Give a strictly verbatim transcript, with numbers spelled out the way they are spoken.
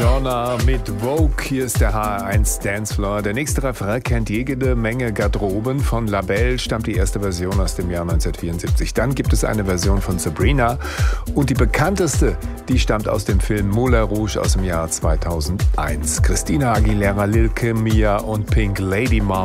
Madonna mit Vogue. Hier ist der H R eins Dancefloor. Der nächste Refrain kennt jede Menge Garderoben. Von La Belle stammt die erste Version aus dem Jahr neunzehnhundertvierundsiebzig. Dann gibt es eine Version von Sabrina. Und die bekannteste, die stammt aus dem Film Moulin Rouge aus dem Jahr zweitausendeins. Christina Aguilera, Lil Kim, Mia und Pink, Lady Mama.